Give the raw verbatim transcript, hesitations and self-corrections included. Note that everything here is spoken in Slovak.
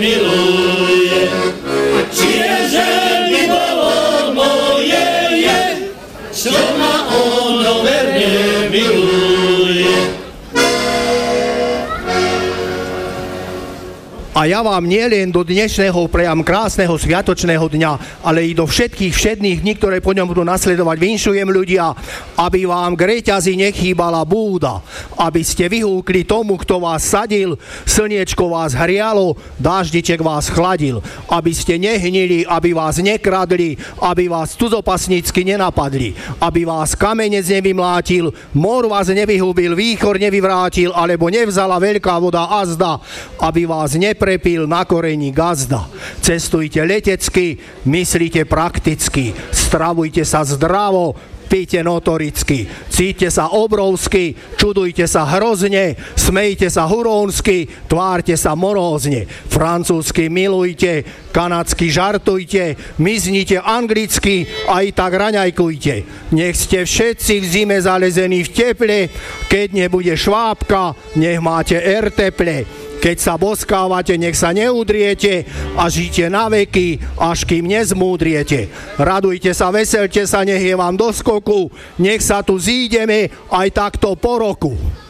miluje. Čiže mi bolo moje je, čo ma ono verne miluje. A ja vám nielen do dnešného priam krásneho sviatočného dňa, ale i do všetkých všedných dní, ktoré po ňom budú nasledovať, vinšujem ľudia, aby vám k reťazi nechýbala búda, aby ste vyhúkli tomu, kto vás sadil, slniečko vás hrialo, dáždiček vás chladil, aby ste nehnili, aby vás nekradli, aby vás cudzopasnícky nenapadli, aby vás kamenec nevymlátil, mor vás nevyhubil, výchor nevyvrátil, alebo nevzala veľká voda azda, aby vás nepredal prepil na koreni gazda. Cestujte letecky, myslíte prakticky, stravujte sa zdravo, pijte notoricky, cíťte sa obrovsky, čudujte sa hrozne, smejte sa hurónsky, tvárte sa morózne, francúzsky milujte, kanadsky žartujte, miznite anglicky, aj tak raňajkujte. Nech ste všetci v zime zalezení v teple, keď nebude švábka, nech máte er teple. Keď sa boskávate, nech sa neudriete a žite na veky, až kým nezmúdriete. Radujte sa, veselte sa, nech je vám do skoku, nech sa tu zídeme aj takto po roku.